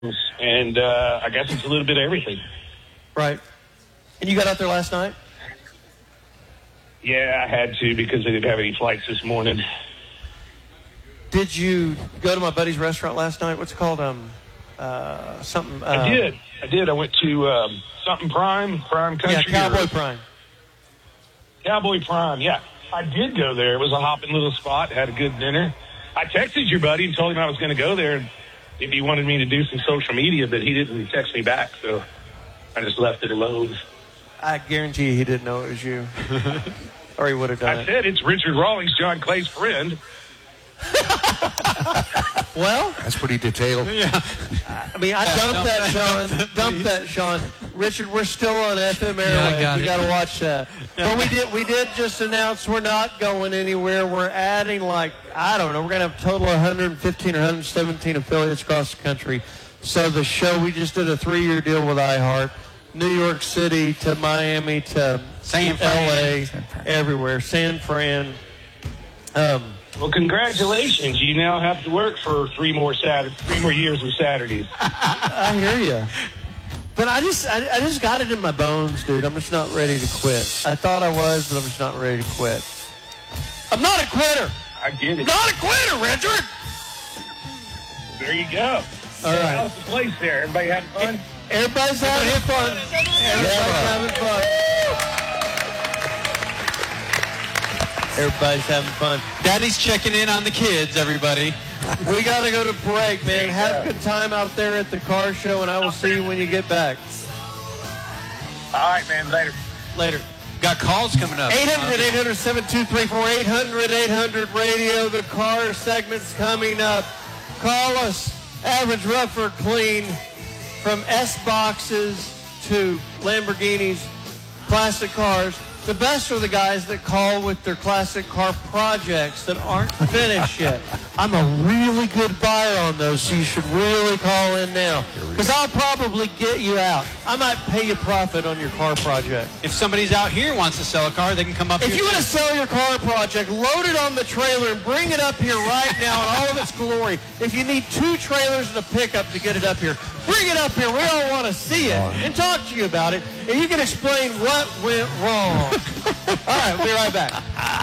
And I guess it's a little bit of everything. Right. And you got out there last night? Yeah, I had to because they didn't have any flights this morning. Did you go to my buddy's restaurant last night? What's it called? Something. I did. I went to something Prime Country. Yeah, Cowboy Prime. Cowboy Prime, yeah. I did go there. It was a hopping little spot. Had a good dinner. I texted your buddy and told him I was going to go there if he wanted me to do some social media, but he didn't text me back, so I just left it alone. I guarantee he didn't know it was you. Or he would have done I said it's Richard Rawlings, John Clay's friend. Well, that's pretty detailed. Yeah. I mean, I dumped that, Sean. Richard, we're still on FM airwaves. We got to watch that. But we did just announce we're not going anywhere. We're adding we're going to have a total of 115 or 117 affiliates across the country. So the show, we just did a 3-year deal with iHeart. New York City to Miami to L.A., everywhere. San Fran. Well, congratulations. You now have to work for 3 more years of Saturdays. I hear you. But I just got it in my bones, dude. I'm just not ready to quit. I thought I was, but I'm just not ready to quit. I'm not a quitter. I get it. Not a quitter, Richard. There you go. All right. How's the place there? Everybody having fun? Everybody's having fun. Everybody's having fun. Everybody's having fun. Daddy's checking in on the kids, everybody. We got to go to break, man. Have a good time out there at the car show, and I will see you when you get back. All right, man. Later. Got calls coming up. 800-800-7234, 800-800-RADIO. The car segment's coming up. Call us. Average, rough, or clean. From S-boxes to Lamborghinis, classic cars. The best are the guys that call with their classic car projects that aren't finished yet. I'm a really good buyer on those, so you should really call in now. Because I'll probably get you out. I might pay you profit on your car project. If somebody's out here wants to sell a car, they can come up here. If you want to sell your car project, load it on the trailer and bring it up here right now in all of its glory. If you need 2 trailers and a pickup to get it up here, bring it up here. We all want to see it and talk to you about it. And you can explain what went wrong. All right, we'll be right back.